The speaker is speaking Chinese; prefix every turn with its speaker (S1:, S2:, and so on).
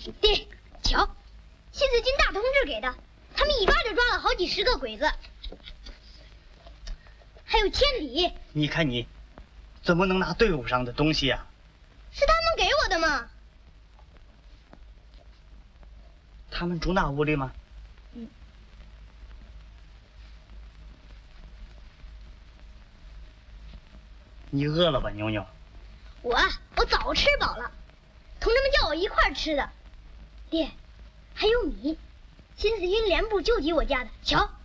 S1: 爹，瞧，新紫金大同志给的，他们一抓就抓了好几10个鬼子，还有铅笔。
S2: 你看你，怎么能拿队伍上的东西呀？
S1: 是他们给我的吗？
S2: 他们住那屋里吗？
S1: 嗯。
S2: 你饿了吧，妞妞？
S1: 我早吃饱了，同志们叫我一块儿吃的。爹，还有米，新四军连部救济我家的，瞧。